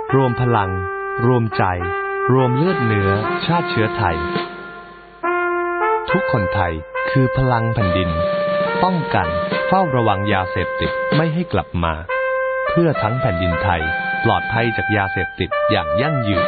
รวมพลังรวมใจรวมเลือดเนื้อชาติเชื้อไทยทุกคนไทยคือพลังแผ่นดินป้องกันเฝ้าระวังยาเสพติดไม่ให้กลับมาเพื่อทั้งแผ่นดินไทยปลอดภัยจากยาเสพติดอย่างยั่งยืน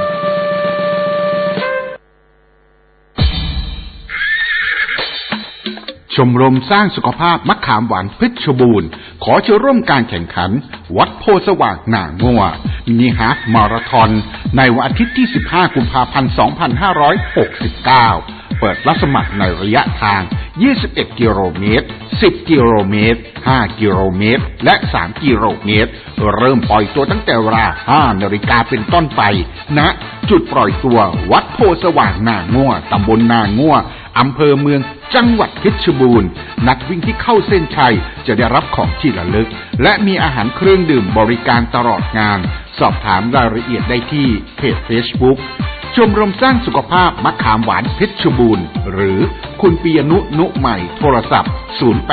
ชมรมสร้างสุขภาพมะขามหวานเพชรบูรณ์ขอเชิญร่วมการแข่งขันวัดโพสว่างหน่างัวมินิฮาล์ฟมาราธอนในวันอาทิตย์ที่15กุมภาพันธ์2569เปิดรับสมัครในระยะทาง21กิโลเมตร10กิโลเมตร5กิโลเมตรและ3กิโลเมตรเริ่มปล่อยตัวตั้งแต่เวลา 5 นาฬิกาเป็นต้นไปณจุดปล่อยตัววัดโพสว่างหน่างัวตำบลหน่างัวอำเภอเมืองจังหวัดเพชรบูรณ์นักวิ่งที่เข้าเส้นชัยจะได้รับของที่ระลึกและมีอาหารเครื่องดื่มบริการตลอดงานสอบถามรายละเอียดได้ที่เพจ Facebook ชมรมสร้างสุขภาพมะขามหวานเพชรบูรณ์หรือคุณปิยนุนุใหม่โทรศัพท์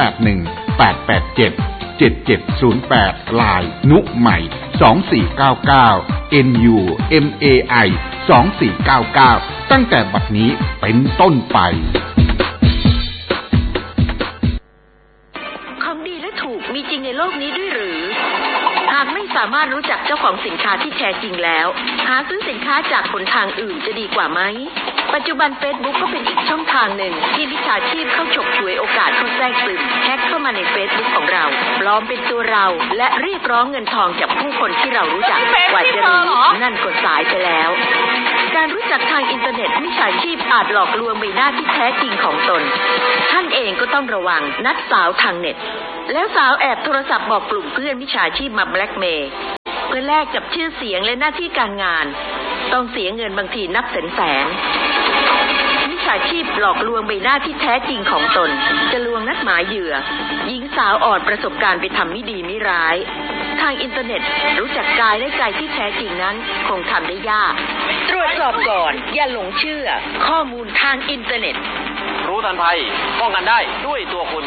0818877708 ลายนุใหม่2499 NUMAI 2499ตั้งแต่บัดนี้เป็นต้นไปของดีและถูกมีจริงในโลกนี้ด้วยหรือหากไม่สามารถรู้จักเจ้าของสินค้าที่แท้จริงแล้วหาซื้อสินค้าจากหนทางอื่นจะดีกว่าไหมปัจจุบัน Facebook ก็เป็นอีกช่องทางหนึ่งที่มิจฉาชีพเข้าฉกฉวยโอกาสเข้าแทรกซึมแฮ็กเข้ามาใน Facebook ของเราปลอมเป็นตัวเราและเรียกร้องเงินทองจากผู้คนที่เรารู้จักกว่าจะรู้นั่นก็สายไปแล้วการรู้จักทางอินเทอร์เน็ตมิจฉาชีพอาจหลอกลวงใบหน้าที่แท้จริงของตนท่านเองก็ต้องระวังนัดสาวทางเน็ตแล้วสาวแอบโทรศัพท์บอกกลุ่มเพื่อนมิจฉาชีพมาแบล็กเมย์เพื่อแลกกับชื่อเสียงและหน้าที่การงานต้องเสียเงินบางทีนับแสนมิจฉาชีพหลอกลวงใบหน้าที่แท้จริงของตนจะลวงนัดหมายเหยื่อหญิงสาวอ่อนประสบการณ์ไปทำไม่ดีไม่ร้ายทางอินเทอร์เน็ตรู้จักกายและใจที่แท้จริงนั้นคงทำได้ยากตรวจสอบก่อนอย่าหลงเชื่อข้อมูลทางอินเทอร์เน็ตรู้ทันภัยป้องกันได้ด้วยตัวคุณ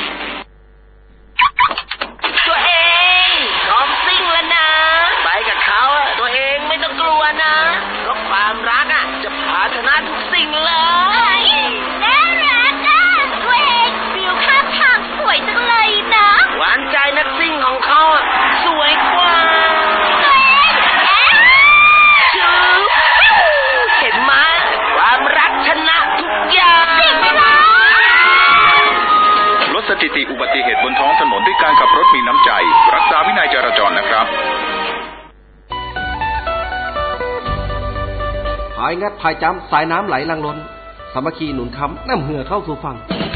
ตัวเองพร้อมซิ่งแล้วนะไปกับเขาตัวเองไม่ต้องกลัวนะเพราะความรักจะพาชนะทุกสิ่งเลยน่ารักตัวเองวิวข้ามทางสวยจังเลยนะหวานใจนักซิ่งของเขาสวยกว่าตัวเองชื่อเห็นไหมความรักชนะทุกอย่างจริงเหรอลดสถิติอุบัติเหตุบนท้องถนนด้วยการขับรถมีน้ำใจรักษาวินัยจราจรนะครับพายงัดพายจ้ำสายน้ำไหลลังล้นสามัคคีหนุนค้ำนำเหือเข้าสู่ฝั่ง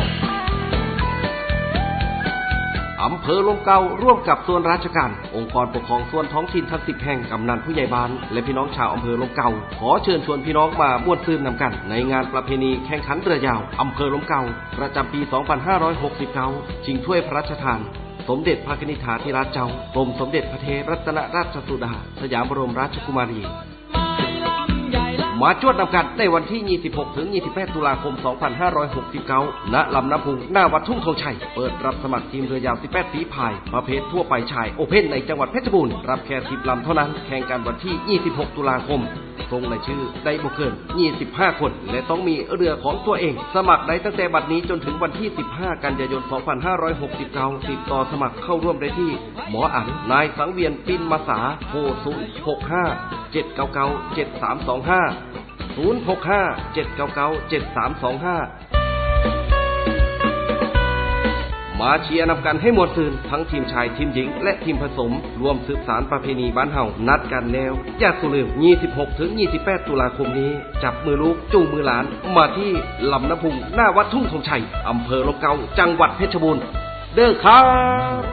อำเภอลมเก่าร่วมกับส่วนราชการองค์กรปกครองส่วนท้องถิ่นทั้ง10แห่งกำนันผู้ใหญ่บ้านและพี่น้องชาวอำเภอลมเก่าขอเชิญชวนพี่น้องมาม่วนซื่นนำกันในงานประเพณีแข่งขันเรือยาวอำเภอลมเก่าประจำปี 2569 ชิงถ้วยพระราชทานสมเด็จพระนิธิธิราชเจ้ากรมสมเด็จพระเทพรัตนราชสุดาสยามบรมราชกุมารีมาจวดนำกันในวันที่ 26 ถึง 28 ตุลาคม 2569 ณ ลำน้ำพุงหน้าวัดทุ่งธงชัยเปิดรับสมัครทีมเรือยาว 18 ฝีพายประเภททั่วไปชายโอเพ่นในจังหวัดเพชรบูรณ์รับแค่ 10 ลำเท่านั้นแข่งกันวันที่ 26 ตุลาคมส่งรายชื่อได้บ่เกิน 25 คนและต้องมีเรือของตัวเองสมัครได้ตั้งแต่บัดนี้จนถึงวันที่ 15 กันยายน 2569 ติดต่อสมัครเข้าร่วมได้ที่หมออั๋นนายสังเวียนปินมาสาโทร 065 799 7325 065 799 7325 มาเชียร์นำกันให้หมดซื่นทั้งทีมชายทีมหญิงและทีมผสมรวมสืบสานประเพณีบ้านเฮานัดกันแล้วอย่าสุลืม 26 ถึง 28 ตุลาคมนี้จับมือลูกจูงมือหลานมาที่ลำน้ำพุงหน้าวัดทุ่งธงชัยอำเภอลมเก่าจังหวัดเพชรบูรณ์เด้อครับ